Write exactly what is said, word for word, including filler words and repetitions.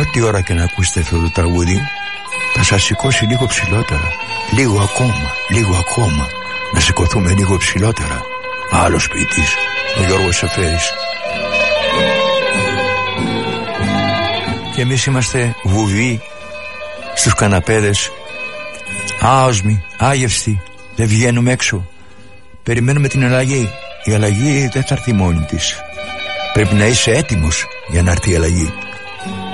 Ό,τι ώρα και να ακούσετε αυτό το τραγούδι θα σας σηκώσει λίγο ψηλότερα. Λίγο ακόμα, λίγο ακόμα. Να σηκωθούμε λίγο ψηλότερα. Άλλος ποιητής, ο Γιώργος Σεφέρης. Και εμείς είμαστε βουβοί στους καναπέδες, άοσμοι, άγευστοι. Δεν βγαίνουμε έξω. Περιμένουμε την αλλαγή. Η αλλαγή δεν θα έρθει μόνη της. Πρέπει να είσαι έτοιμος για να έρθει η αλλαγή.